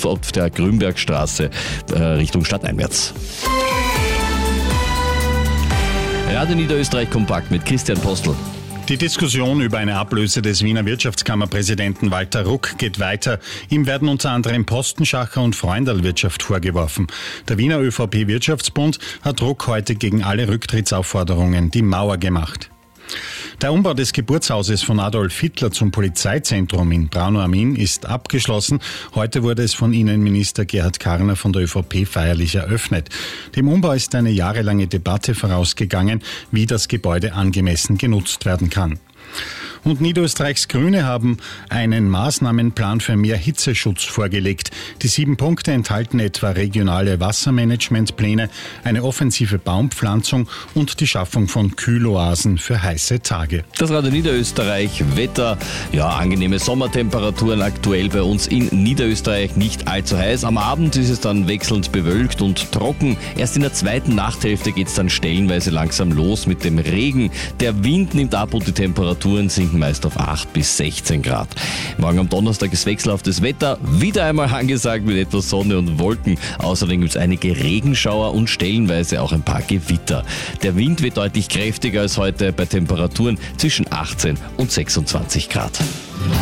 auf der Grünbergstraße Richtung stadteinwärts. Radio Niederösterreich kompakt mit Christian Postl. Die Diskussion über eine Ablöse des Wiener Wirtschaftskammerpräsidenten Walter Ruck geht weiter. Ihm werden unter anderem Postenschacher und Freunderlwirtschaft vorgeworfen. Der Wiener ÖVP-Wirtschaftsbund hat Ruck heute gegen alle Rücktrittsaufforderungen die Mauer gemacht. Der Umbau des Geburtshauses von Adolf Hitler zum Polizeizentrum in Braunau am Inn ist abgeschlossen. Heute wurde es von Innenminister Gerhard Karner von der ÖVP feierlich eröffnet. Dem Umbau ist eine jahrelange Debatte vorausgegangen, wie das Gebäude angemessen genutzt werden kann. Und Niederösterreichs Grüne haben einen Maßnahmenplan für mehr Hitzeschutz vorgelegt. Die 7 Punkte enthalten etwa regionale Wassermanagementpläne, eine offensive Baumpflanzung und die Schaffung von Kühloasen für heiße Tage. Das Radio Niederösterreich Wetter, angenehme Sommertemperaturen aktuell bei uns in Niederösterreich, nicht allzu heiß. Am Abend ist es dann wechselnd bewölkt und trocken. Erst in der zweiten Nachthälfte geht es dann stellenweise langsam los mit dem Regen. Der Wind nimmt ab und die Temperaturen sinken meist auf 8 bis 16 Grad. Morgen am Donnerstag ist wechselhaftes Wetter, wieder einmal angesagt mit etwas Sonne und Wolken. Außerdem gibt es einige Regenschauer und stellenweise auch ein paar Gewitter. Der Wind wird deutlich kräftiger als heute bei Temperaturen zwischen 18 und 26 Grad.